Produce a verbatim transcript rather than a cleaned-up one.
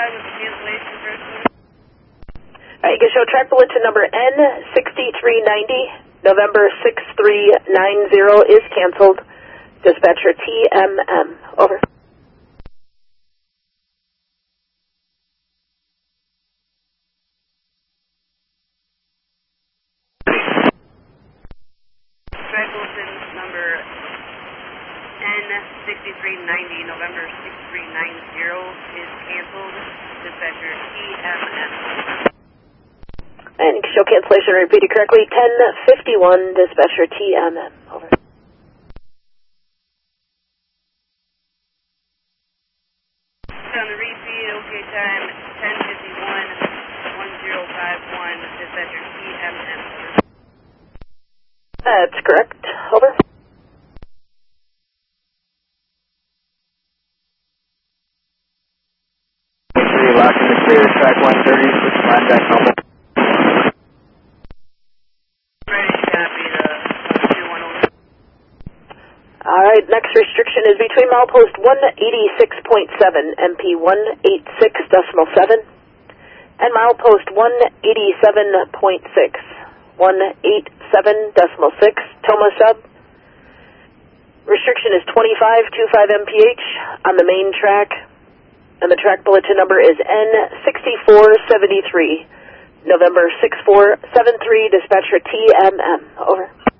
with the cancellation first. All right, you can show track bulletin number N sixty-three ninety, November six three nine zero is canceled. Dispatcher T M M, over. Track bulletin number N sixty-three ninety, November six three nine zero is canceled. Dispatcher T M M. And you can show cancellation repeated correctly, ten fifty-one, dispatcher T M M, over. On the repeat, OK time ten fifty-one, one zero five one, dispatcher T M M. That's correct, over. three, locked in the clear, track one thirty, switch line back normal. Ready, copy the two one over. All right, next restriction is between milepost one eighty-six point seven, M P one eighty-six decimal seven, and milepost one eighty-seven point six, one eighty-seven decimal six, Toma sub. Restriction is twenty-five twenty-five M P H on the main track, and the track bulletin number is N sixty-four seventy-three, November six four seven three, dispatcher T M M, over.